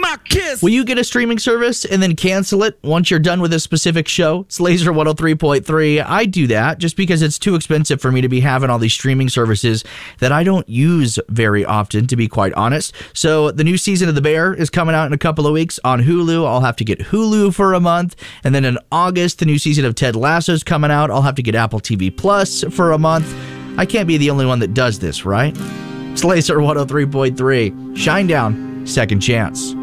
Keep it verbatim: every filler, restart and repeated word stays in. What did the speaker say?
rock kiss. Will you get a streaming service and then cancel it once you're done with a specific show? It's Laser one oh three point three. I do that just because it's too expensive for me to be having all these streaming services that I don't use very often, to be quite honest. So the new season of The Bear is coming out in a couple of weeks on Hulu. I'll have to get Hulu for a month. And then in August, the new season of Ted Lasso is coming out. I'll have to get Apple T V Plus for a month. I can't be the only one that does this, right? It's Laser one oh three point three. Shine down. Second chance.